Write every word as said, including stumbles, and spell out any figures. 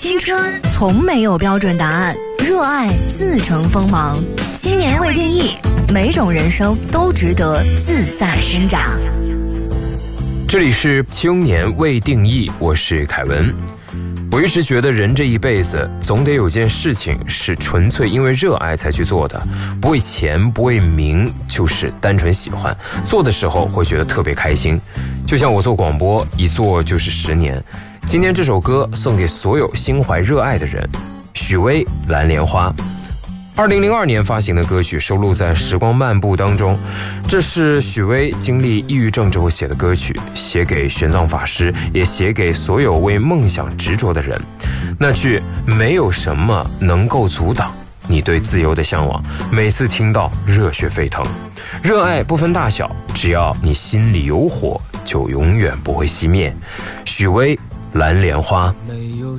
青春从没有标准答案，热爱自成锋芒。青年未定义，每种人生都值得自在生长。 这里是青年未定义，我是凯文。我一直觉得人这一辈子总得有件事情是纯粹因为热爱才去做的，不为钱不为名，就是单纯喜欢，做的时候会觉得特别开心。就像我做广播，一做就是十年。今天这首歌送给所有心怀热爱的人，许巍《蓝莲花》。二零零二年发行的歌曲，收录在《时光漫步》当中。这是许巍经历抑郁症之后写的歌曲，写给玄奘法师，也写给所有为梦想执着的人。那句没有什么能够阻挡你对自由的向往，每次听到热血沸腾。热爱不分大小，只要你心里有火，就永远不会熄灭。许巍《蓝莲花》。 没